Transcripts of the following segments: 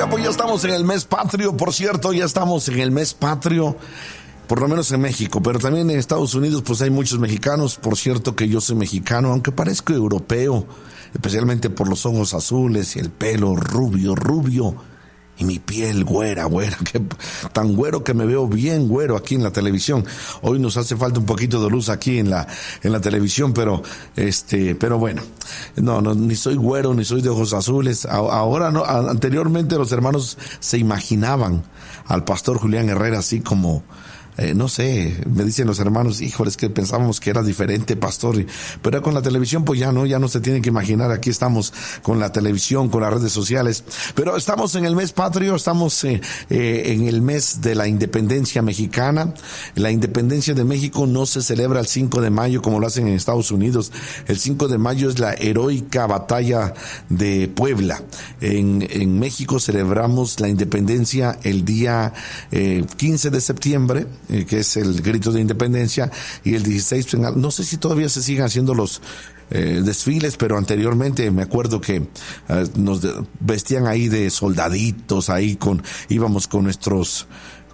Oiga, pues ya estamos en el mes patrio, por cierto, ya estamos en el mes patrio, por lo menos en México, pero también en Estados Unidos pues hay muchos mexicanos. Por cierto que yo soy mexicano, aunque parezco europeo, especialmente por los ojos azules y el pelo rubio, y mi piel güera, que tan güero que me veo bien güero aquí en la televisión. Hoy nos hace falta un poquito de luz aquí en la televisión, pero bueno, no, ni soy güero, ni soy de ojos azules. Ahora no, anteriormente los hermanos se imaginaban al pastor Julián Herrera así como, no sé, me dicen los hermanos, híjoles, que pensábamos que era diferente, pastor, pero con la televisión pues ya no se tiene que imaginar. Aquí estamos con la televisión, con las redes sociales, pero estamos en el mes patrio, estamos en el mes de la independencia mexicana. La independencia de México no se celebra el 5 de mayo como lo hacen en Estados Unidos. El 5 de mayo es la heroica batalla de Puebla. En México celebramos la independencia el día 15 de septiembre, que es el grito de independencia, y el 16, no sé si todavía se siguen haciendo los desfiles, pero anteriormente me acuerdo que nos vestían ahí de soldaditos, ahí íbamos con nuestros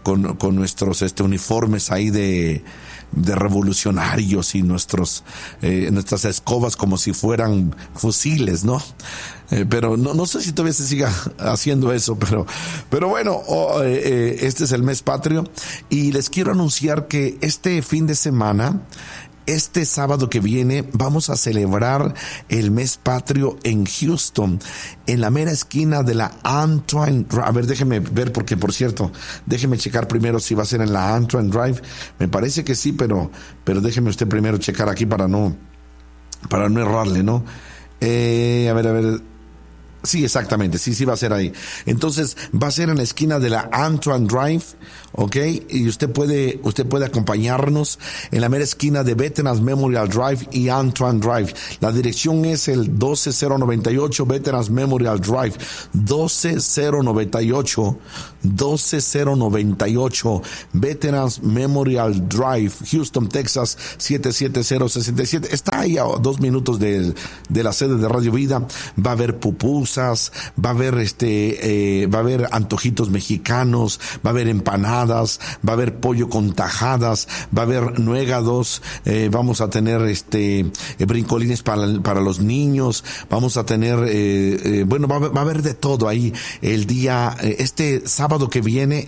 uniformes ahí de revolucionarios y nuestras escobas como si fueran fusiles, ¿no? Pero no sé si todavía se siga haciendo eso, pero bueno, este es el mes patrio, y les quiero anunciar que este fin de semana, este sábado que viene, vamos a celebrar el mes patrio en Houston, en la mera esquina de la Antoine Drive. A ver, déjeme ver, porque por cierto, déjeme checar primero si va a ser en la Antoine Drive. Me parece que sí, pero déjeme usted primero checar aquí para no errarle, ¿no? A ver. Sí, exactamente, sí va a ser ahí. Entonces, va a ser en la esquina de la Antoine Drive, ¿ok? Y usted puede acompañarnos en la mera esquina de Veterans Memorial Drive y Antoine Drive. La dirección es el 12098 Veterans Memorial Drive, 12098 Veterans Memorial Drive, Houston, Texas 77067. Está ahí a 2 minutos de la sede de Radio Vida. Va a haber pupusas, va a haber antojitos mexicanos, va a haber empanadas, va a haber pollo con tajadas, va a haber nuegados, vamos a tener brincolines para los niños, vamos a tener va a haber de todo ahí el día, este sábado que viene,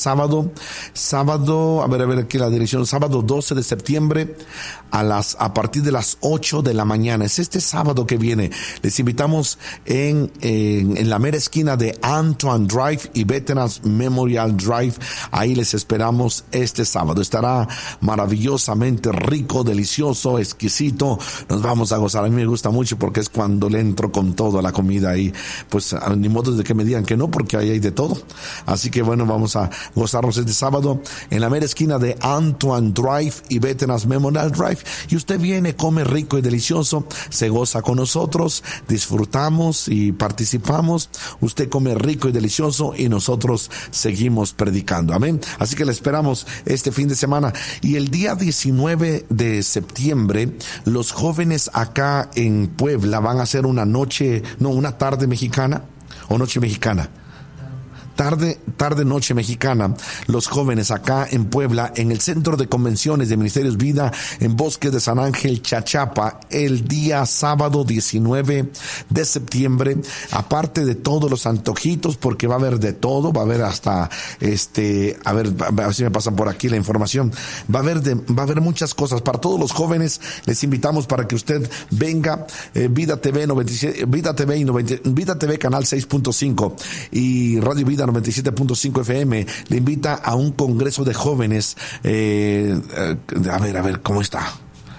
a ver aquí la dirección, sábado 12 de septiembre a partir de las 8 de la mañana. Es este sábado que viene. Les invitamos en la mera esquina de Antoine Drive y Veterans Memorial Drive. Ahí les esperamos este sábado. Estará maravillosamente rico, delicioso, exquisito. Nos vamos a gozar. A mí me gusta mucho porque es cuando le entro con todo a la comida ahí. Pues ni modo de que me digan que no, porque ahí hay de todo. Así que bueno, vamos a gozarnos este sábado en la mera esquina de Antoine Drive y Veterans Memorial Drive. Y usted viene, come rico y delicioso, se goza con nosotros, disfrutamos y participamos. Usted come rico y delicioso y nosotros seguimos predicando. Amén. Así que le esperamos este fin de semana. Y el día 19 de septiembre, los jóvenes acá en Puebla van a hacer una tarde mexicana o noche mexicana. Tarde-noche mexicana, los jóvenes acá en Puebla, en el Centro de Convenciones de Ministerios Vida, en Bosques de San Ángel, Chachapa, el día sábado 19 de septiembre, aparte de todos los antojitos, porque va a haber de todo, va a haber hasta, a ver si me pasan por aquí la información, va a haber muchas cosas para todos los jóvenes. Les invitamos para que usted venga, Vida TV 97, Vida TV Canal 6.5 y Radio Vida 97.5 FM le invita a un congreso de jóvenes. A ver, ¿cómo está?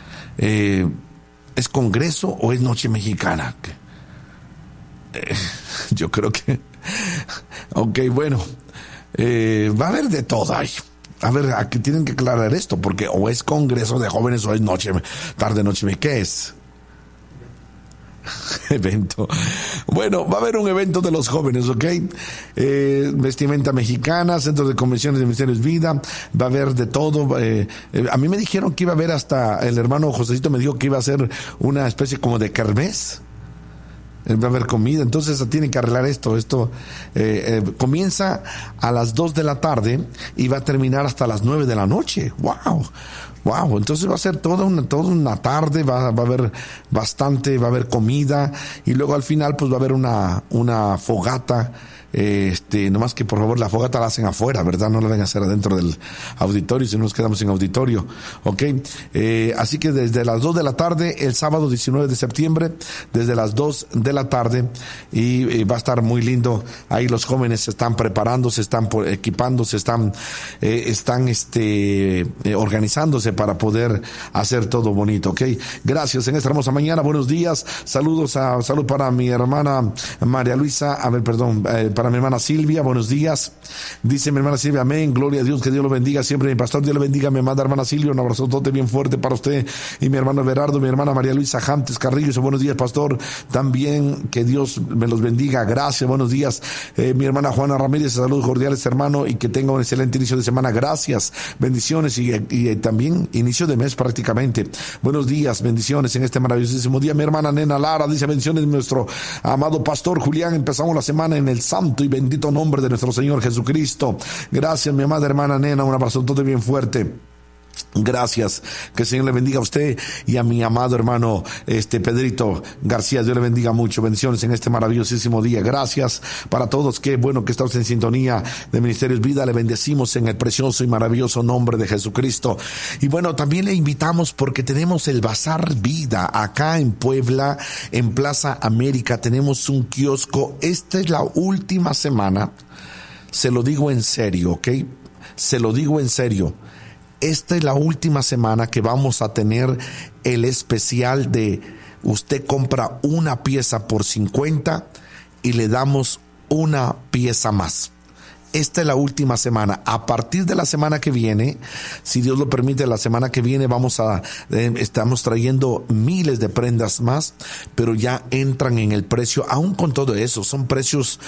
¿Es congreso o es noche mexicana? Yo creo que... Ok, bueno. Va a haber de todo ahí. A ver, aquí tienen que aclarar esto, porque o es congreso de jóvenes o es tarde-noche. ¿Qué es? Evento. Bueno, va a haber un evento de los jóvenes, ¿ok? Vestimenta mexicana, Centro de Convenciones de Ministerios Vida, va a haber de todo. A mí me dijeron que iba a haber hasta, el hermano Josecito me dijo que iba a ser una especie como de kermés. va a haber comida. Entonces tienen que arreglar esto. Comienza a las 2 de la tarde y va a terminar hasta las 9 de la noche. Wow, entonces va a ser toda una tarde, va a haber bastante, va a haber comida, y luego al final pues va a haber una fogata. Nomás que por favor la fogata la hacen afuera, ¿verdad? No la van a hacer adentro del auditorio, si no nos quedamos sin auditorio, ¿ok? Así que desde las 2 de la tarde, el sábado 19 de septiembre, desde las 2 de la tarde, y va a estar muy lindo. Ahí los jóvenes se están preparando, se están equipando, están organizándose para poder hacer todo bonito, ¿ok? Gracias en esta hermosa mañana, buenos días, salud para mi hermana María Luisa, para mi hermana Silvia, buenos días. Dice mi hermana Silvia, amén, gloria a Dios, que Dios lo bendiga siempre. Mi pastor, Dios lo bendiga, me manda hermana Silvia, un abrazote bien fuerte para usted y mi hermano Berardo, mi hermana María Luisa Jantes Carrillo, dice, buenos días, pastor, también que Dios me los bendiga, gracias, buenos días. Mi hermana Juana Ramírez, saludos cordiales, hermano, y que tenga un excelente inicio de semana, gracias, bendiciones, y también inicio de mes prácticamente. Buenos días, bendiciones en este maravillosísimo día. Mi hermana Nena Lara dice, bendiciones de nuestro amado pastor Julián, empezamos la semana en el santo y bendito nombre de nuestro Señor Jesucristo. Gracias, mi amada hermana Nena, un abrazo todo bien fuerte. Gracias, que el Señor le bendiga a usted y a mi amado hermano Pedrito García. Dios le bendiga mucho, bendiciones en este maravillosísimo día. Gracias para todos, qué bueno que estamos en sintonía de Ministerios Vida. Le bendecimos en el precioso y maravilloso nombre de Jesucristo. Y bueno, también le invitamos porque tenemos el Bazar Vida acá en Puebla, en Plaza América. Tenemos un kiosco. Esta es la última semana, se lo digo en serio, ¿ok? Se lo digo en serio. Esta es la última semana que vamos a tener el especial de usted compra una pieza por 50 y le damos una pieza más. Esta es la última semana. A partir de la semana que viene, si Dios lo permite, la semana que viene estamos trayendo miles de prendas más, pero ya entran en el precio, aún con todo eso, son precios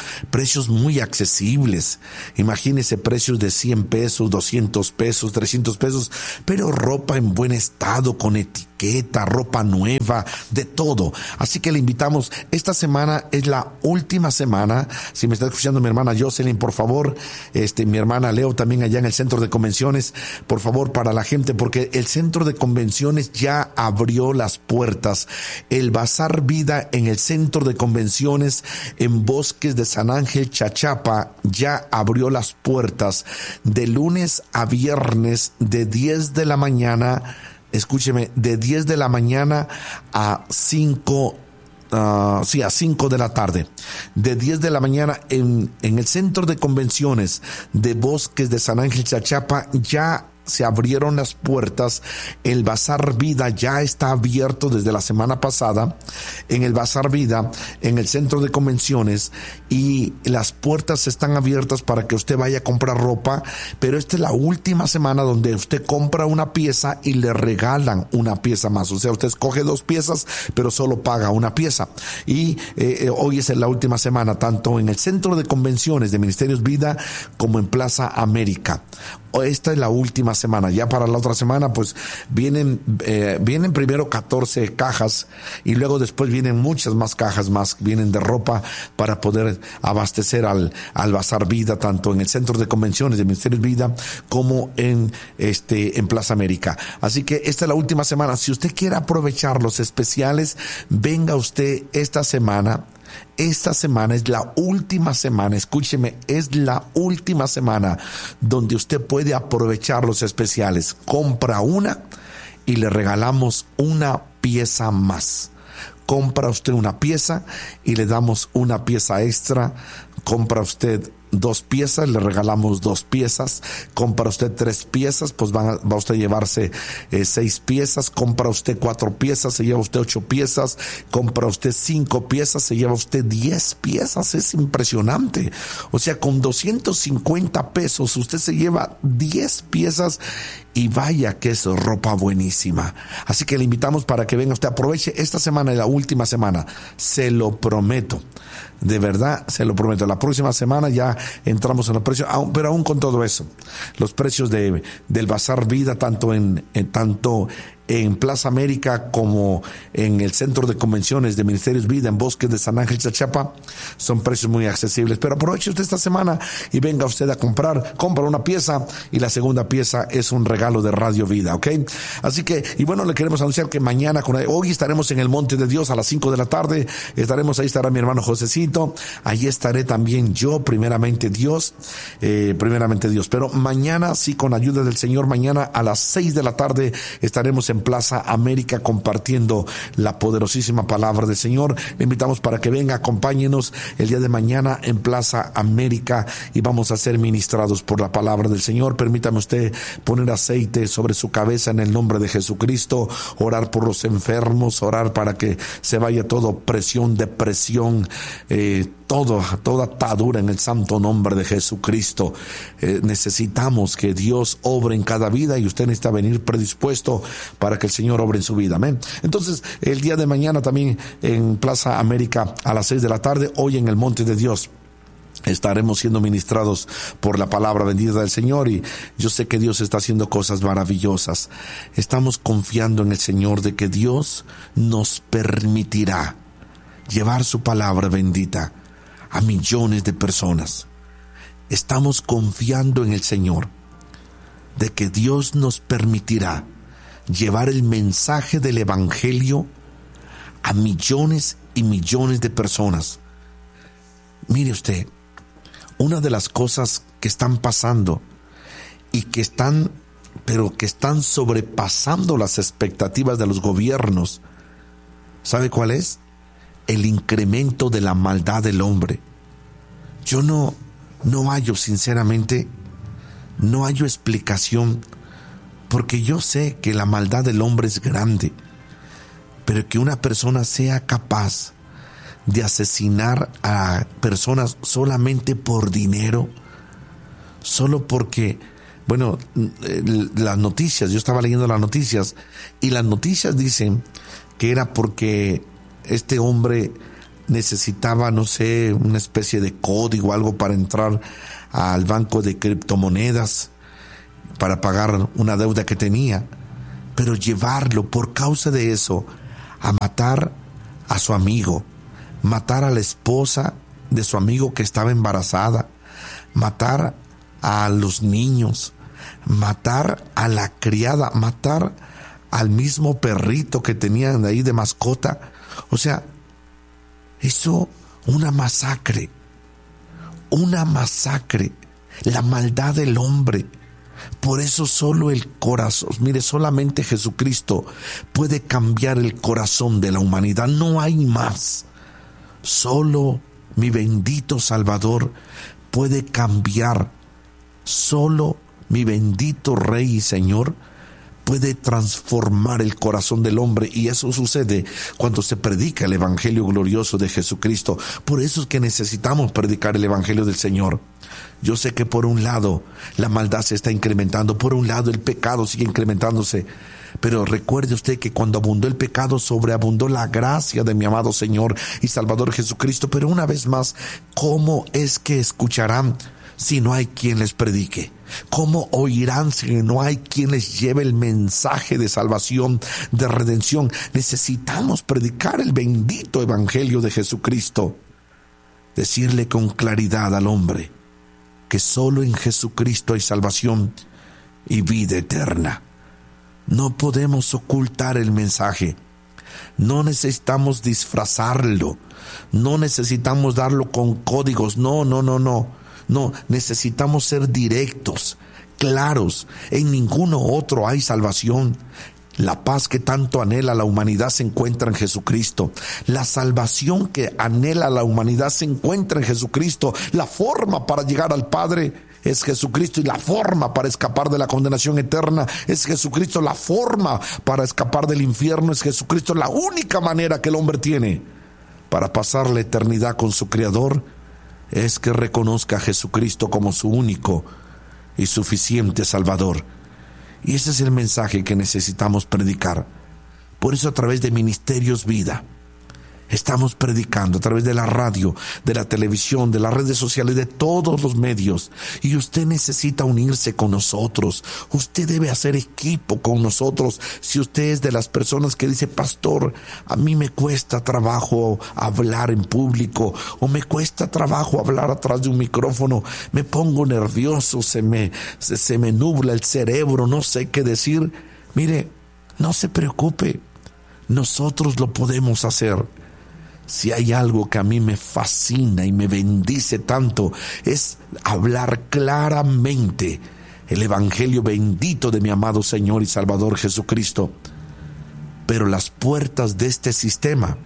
muy accesibles. Imagínese precios de 100 pesos, 200 pesos, 300 pesos, pero ropa en buen estado, con etiqueta, ropa nueva, de todo. Así que le invitamos, esta semana es la última semana. Si me está escuchando mi hermana Jocelyn, por favor, mi hermana Leo también allá en el centro de convenciones, por favor, para la gente, porque el centro de convenciones ya abrió las puertas. El Bazar Vida en el centro de convenciones en Bosques de San Ángel, Chachapa, ya abrió las puertas de lunes a viernes de 10 de la mañana, escúcheme, de 10 de la mañana a 5 de la tarde, de 10 de la mañana en el centro de convenciones de Bosques de San Ángel, Chachapa, ya se abrieron las puertas. El Bazar Vida ya está abierto desde la semana pasada en el Bazar Vida, en el centro de convenciones, y las puertas están abiertas para que usted vaya a comprar ropa, pero esta es la última semana donde usted compra una pieza y le regalan una pieza más. O sea, usted escoge 2 piezas, pero solo paga una pieza. Y hoy es la última semana, tanto en el centro de convenciones de Ministerios Vida como en Plaza América. Esta es la última semana. Ya para la otra semana pues vienen primero 14 cajas y luego después vienen muchas más cajas más, vienen de ropa para poder abastecer al Bazar Vida, tanto en el centro de convenciones de Ministerios Vida como en Plaza América. Así que esta es la última semana. Si usted quiere aprovechar los especiales, venga usted esta semana. Esta semana es la última semana, escúcheme, es la última semana donde usted puede aprovechar los especiales. Compra una y le regalamos una pieza más. Compra usted una pieza y le damos una pieza extra. Compra usted 2 piezas, le regalamos 2 piezas. Compra usted 3 piezas, pues va usted a llevarse 6 piezas. Compra usted 4 piezas, se lleva usted 8 piezas. Compra usted 5 piezas, se lleva usted 10 piezas. Es impresionante. O sea, con 250 pesos usted se lleva 10 piezas y vaya que es ropa buenísima. Así que le invitamos para que venga usted, aproveche esta semana y la última semana. Se lo prometo. De verdad, se lo prometo. La próxima semana ya entramos en los precios, pero aún con todo eso, los precios del Bazar Vida, tanto en Plaza América como en el Centro de Convenciones de Ministerios Vida en Bosques de San Ángel, Chachapa. Son precios muy accesibles, pero aproveche usted esta semana y venga usted a compra una pieza, y la segunda pieza es un regalo de Radio Vida, ¿ok? Así que, y bueno, le queremos anunciar que mañana, hoy estaremos en el Monte de Dios a las 5 de la tarde, ahí estará mi hermano Josecito, ahí estaré también yo, primeramente Dios, pero mañana sí, con ayuda del Señor, mañana a las 6 de la tarde estaremos en Plaza América compartiendo la poderosísima palabra del Señor. Le invitamos para que venga, acompáñenos el día de mañana en Plaza América y vamos a ser ministrados por la palabra del Señor. Permítame usted poner aceite sobre su cabeza en el nombre de Jesucristo, orar por los enfermos, orar para que se vaya toda presión, depresión, toda atadura en el santo nombre de Jesucristo. Necesitamos que Dios obre en cada vida y usted necesita venir predispuesto para que el Señor obre en su vida. Amén. Entonces, el día de mañana también en Plaza América a las 6 de la tarde, hoy en el Monte de Dios, estaremos siendo ministrados por la palabra bendita del Señor, y yo sé que Dios está haciendo cosas maravillosas. Estamos confiando en el Señor de que Dios nos permitirá llevar su palabra bendita a millones de personas. Estamos confiando en el Señor de que Dios nos permitirá llevar el mensaje del Evangelio a millones y millones de personas. Mire usted, una de las cosas que están pasando y que están sobrepasando las expectativas de los gobiernos, ¿sabe cuál es? El incremento de la maldad del hombre. Yo no hallo, sinceramente, no hallo explicación, porque yo sé que la maldad del hombre es grande, pero que una persona sea capaz de asesinar a personas solamente por dinero, solo porque, bueno, las noticias, yo estaba leyendo las noticias, y las noticias dicen que era porque este hombre necesitaba, no sé, una especie de código, algo para entrar al banco de criptomonedas, para pagar una deuda que tenía, pero llevarlo por causa de eso a matar a su amigo, matar a la esposa de su amigo que estaba embarazada, matar a los niños, matar a la criada, matar al mismo perrito que tenían ahí de mascota. O sea, eso, una masacre, la maldad del hombre. Por eso solo el corazón, mire, solamente Jesucristo puede cambiar el corazón de la humanidad, no hay más. Solo mi bendito Salvador puede cambiar. Solo mi bendito Rey y Señor puede transformar el corazón del hombre, y eso sucede cuando se predica el Evangelio glorioso de Jesucristo. Por eso es que necesitamos predicar el Evangelio del Señor. Yo sé que por un lado la maldad se está incrementando, por un lado el pecado sigue incrementándose, pero recuerde usted que cuando abundó el pecado, sobreabundó la gracia de mi amado Señor y Salvador Jesucristo. Pero una vez más, ¿cómo es que escucharán si no hay quien les predique? ¿Cómo oirán si no hay quien les lleve el mensaje de salvación, de redención? Necesitamos predicar el bendito Evangelio de Jesucristo. Decirle con claridad al hombre que solo en Jesucristo hay salvación y vida eterna. No podemos ocultar el mensaje. No necesitamos disfrazarlo. No necesitamos darlo con códigos. No, necesitamos ser directos, claros. En ninguno otro hay salvación. La paz que tanto anhela la humanidad se encuentra en Jesucristo. La salvación que anhela la humanidad se encuentra en Jesucristo. La forma para llegar al Padre es Jesucristo, y la forma para escapar de la condenación eterna es Jesucristo. La forma para escapar del infierno es Jesucristo. La única manera que el hombre tiene para pasar la eternidad con su Creador es que reconozca a Jesucristo como su único y suficiente Salvador. Y ese es el mensaje que necesitamos predicar. Por eso, a través de Ministerios Vida Estamos predicando a través de la radio, de la televisión, de las redes sociales, de todos los medios. Y usted necesita unirse con nosotros. Usted debe hacer equipo con nosotros. Si usted es de las personas que dice, pastor, a mí me cuesta trabajo hablar en público, o me cuesta trabajo hablar atrás de un micrófono, me pongo nervioso, se me nubla el cerebro, no sé qué decir. Mire, no se preocupe. Nosotros lo podemos hacer. Si hay algo que a mí me fascina y me bendice tanto, es hablar claramente el evangelio bendito de mi amado Señor y Salvador Jesucristo. Pero las puertas de este sistema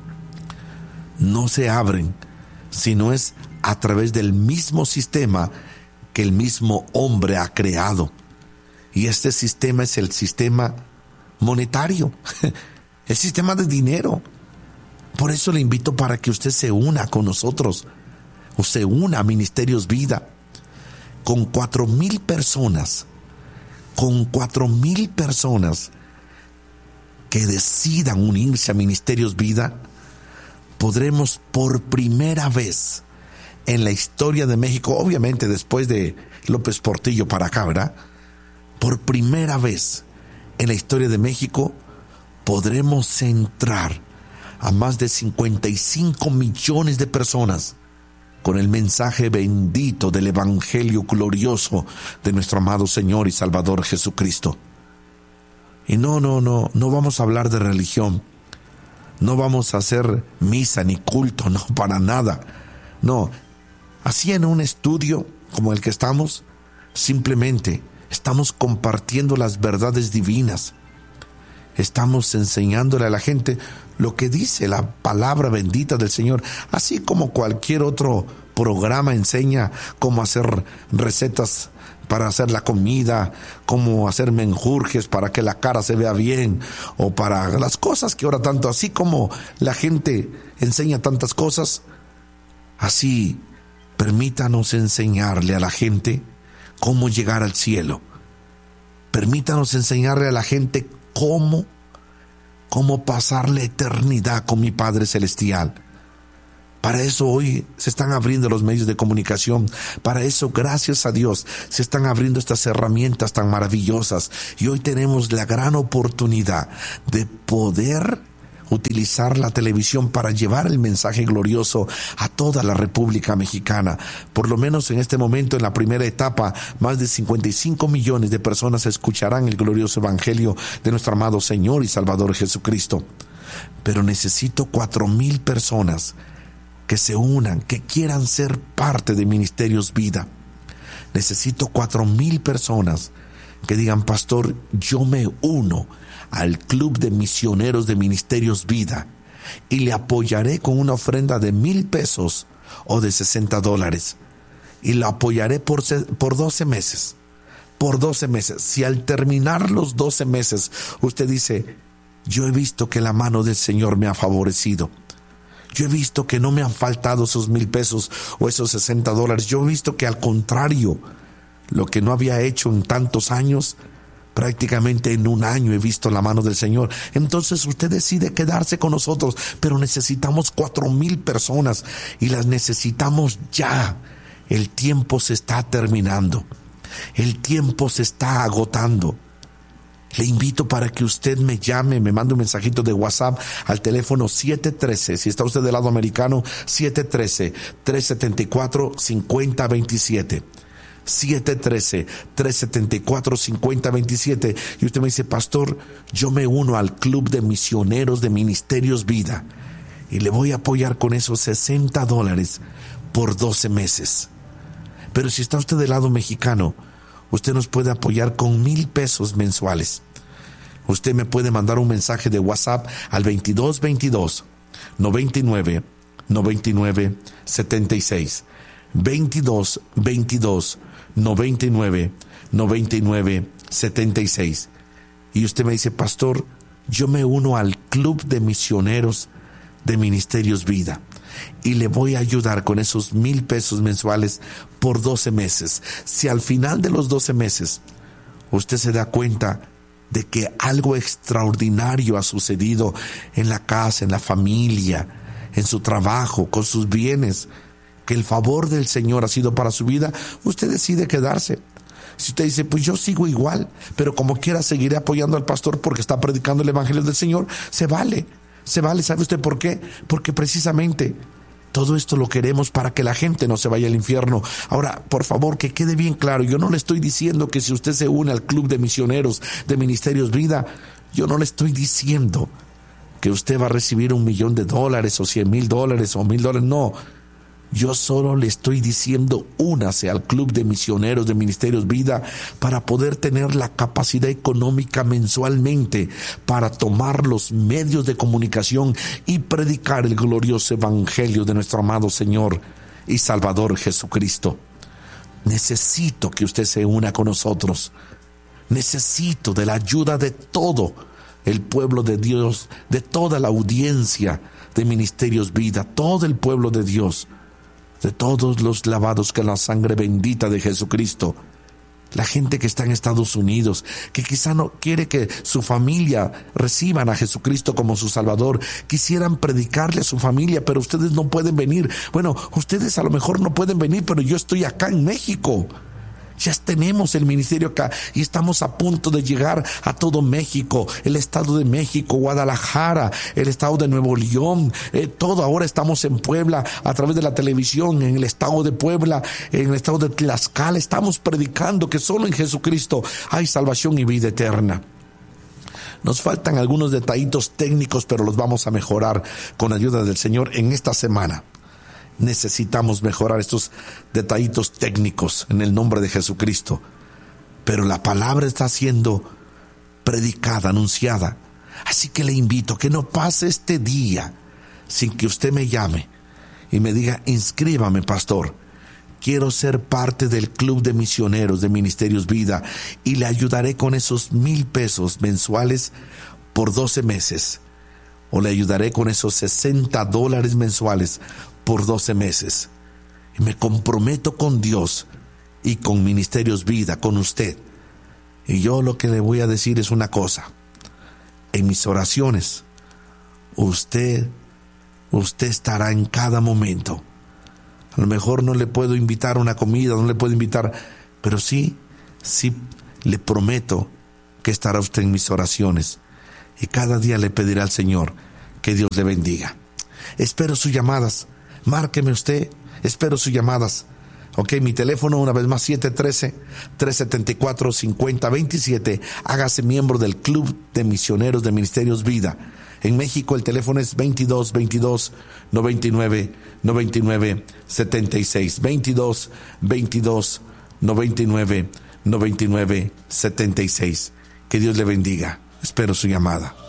no se abren, sino es a través del mismo sistema que el mismo hombre ha creado. Y este sistema es el sistema monetario, el sistema de dinero. Por eso le invito para que usted se una con nosotros, o se una a Ministerios Vida, con 4,000 personas, que decidan unirse a Ministerios Vida. Podremos por primera vez en la historia de México, obviamente después de López Portillo para acá, ¿verdad? Por primera vez en la historia de México podremos entrar a más de 55 millones de personas con el mensaje bendito del evangelio glorioso de nuestro amado Señor y Salvador Jesucristo. Y no vamos a hablar de religión, no vamos a hacer misa ni culto, no, para nada. No, así en un estudio como el que estamos, simplemente estamos compartiendo las verdades divinas. Estamos enseñándole a la gente lo que dice la palabra bendita del Señor, así como cualquier otro programa enseña cómo hacer recetas para hacer la comida, cómo hacer menjurjes para que la cara se vea bien, o para las cosas que ahora tanto, así como la gente enseña tantas cosas, así permítanos enseñarle a la gente cómo llegar al cielo. Permítanos enseñarle a la gente cómo pasar la eternidad con mi Padre Celestial. Para eso hoy se están abriendo los medios de comunicación. Para eso, gracias a Dios, se están abriendo estas herramientas tan maravillosas. Y hoy tenemos la gran oportunidad de poder utilizar la televisión para llevar el mensaje glorioso a toda la República Mexicana. Por lo menos en este momento, en la primera etapa, más de 55 millones de personas escucharán el glorioso evangelio de nuestro amado Señor y Salvador Jesucristo. Pero necesito 4,000 personas que se unan, que quieran ser parte de Ministerios Vida. Necesito 4,000 personas que digan, pastor, yo me uno al Club de Misioneros de Ministerios Vida y le apoyaré con una ofrenda de $1,000 o de $60, y lo apoyaré por 12 meses. Por 12 meses. Si al terminar los 12 meses usted dice, yo he visto que la mano del Señor me ha favorecido, yo he visto que no me han faltado esos $1,000 o esos $60, yo he visto que al contrario, lo que no había hecho en tantos años, prácticamente en un año he visto la mano del Señor. Entonces usted decide quedarse con nosotros, pero necesitamos 4,000 personas y las necesitamos ya. El tiempo se está terminando. El tiempo se está agotando. Le invito para que usted me llame, me mande un mensajito de WhatsApp al teléfono 713, si está usted del lado americano, 713-374-5027. 713-374-5027. Y usted me dice, pastor, yo me uno al Club de Misioneros de Ministerios Vida y le voy a apoyar con esos $60 por 12 meses. Pero si está usted del lado mexicano, usted nos puede apoyar con $1,000 mensuales. Usted me puede mandar un mensaje de WhatsApp al 2222 99 99 76. 2222 99 99 76. Y usted me dice, pastor, yo me uno al Club de Misioneros de Ministerios Vida y le voy a ayudar con esos $1,000 mensuales por 12 meses. Si al final de los 12 meses usted se da cuenta de que algo extraordinario ha sucedido en la casa, en la familia, en su trabajo, con sus bienes, que el favor del Señor ha sido para su vida, usted decide quedarse. Si usted dice, pues yo sigo igual, pero como quiera seguiré apoyando al pastor porque está predicando el evangelio del Señor, se vale. ¿Sabe usted por qué? Porque precisamente todo esto lo queremos para que la gente no se vaya al infierno. Ahora, por favor, que quede bien claro, yo no le estoy diciendo que si usted se une al club de misioneros de Ministerios Vida, yo no le estoy diciendo que usted va a recibir $1 millón o $100,000 o $1,000, no. Yo solo le estoy diciendo, únase al club de misioneros de Ministerios Vida para poder tener la capacidad económica mensualmente para tomar los medios de comunicación y predicar el glorioso evangelio de nuestro amado Señor y Salvador Jesucristo. Necesito que usted se una con nosotros. Necesito de la ayuda de todo el pueblo de Dios, de toda la audiencia de Ministerios Vida, todo el pueblo de Dios, de todos los lavados con la sangre bendita de Jesucristo. La gente que está en Estados Unidos, que quizá no quiere que su familia reciban a Jesucristo como su Salvador, quisieran predicarle a su familia, pero ustedes no pueden venir. Bueno, ustedes a lo mejor no pueden venir, pero yo estoy acá en México. Ya tenemos el ministerio acá y estamos a punto de llegar a todo México, el Estado de México, Guadalajara, el Estado de Nuevo León, todo. Ahora estamos en Puebla a través de la televisión, en el Estado de Puebla, en el Estado de Tlaxcala. Estamos predicando que solo en Jesucristo hay salvación y vida eterna. Nos faltan algunos detallitos técnicos, pero los vamos a mejorar con ayuda del Señor en esta semana. Necesitamos mejorar estos detallitos técnicos en el nombre de Jesucristo. Pero la palabra está siendo predicada, anunciada. Así que le invito a que no pase este día sin que usted me llame y me diga, inscríbame, pastor. Quiero ser parte del club de misioneros de Ministerios Vida y le ayudaré con esos $1,000 mensuales por 12 meses. O le ayudaré con esos $60 mensuales por 12 meses. Y me comprometo con Dios y con Ministerios Vida, con usted. Y yo lo que le voy a decir es una cosa. En mis oraciones, usted estará en cada momento. A lo mejor no le puedo invitar a una comida, no le puedo invitar, pero sí le prometo que estará usted en mis oraciones. Y cada día le pediré al Señor que Dios le bendiga. Espero sus llamadas. Márqueme usted. Espero sus llamadas. Ok, mi teléfono una vez más, 713-374-5027. Hágase miembro del Club de Misioneros de Ministerios Vida. En México el teléfono es 22-22-99-99-76. 22-22-99-99-76. Que Dios le bendiga. Espero su llamada.